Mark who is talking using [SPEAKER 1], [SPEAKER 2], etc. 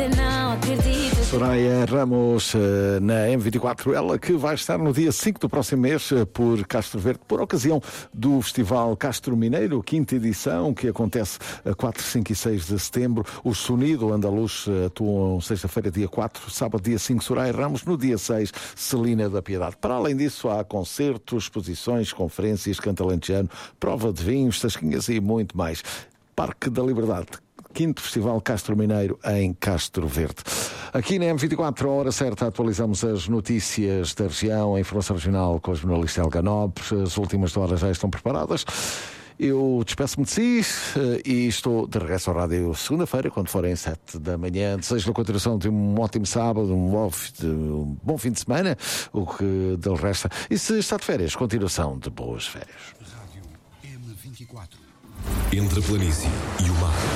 [SPEAKER 1] não acredito.
[SPEAKER 2] Soraya Ramos na M24, ela que vai estar no dia 5 do próximo mês por Castro Verde, por ocasião do Festival Castro Mineiro, quinta edição, que acontece a 4, 5 e 6 de setembro. O Sonido Andaluz atuam sexta-feira, dia 4, sábado, dia 5, Soraya Ramos, no dia 6, Celina da Piedade. Para além disso, há concertos, exposições, conferências, canto alentejano, prova de vinhos, tasquinhas e muito mais. Parque da Liberdade, quinto Festival Castro Mineiro em Castro Verde. Aqui na M24, a hora certa, atualizamos as notícias da região, a informação regional com a jornalista Helga Nobre. As últimas horas já estão preparadas. Eu despeço-me de si e estou de regresso à rádio segunda-feira, quando forem 7 da manhã. Desejo a continuação de um ótimo sábado, um bom fim de semana, o que dele resta. E se está de férias, continuação de boas férias.
[SPEAKER 3] Rádio M24. Entre a planície e o mar.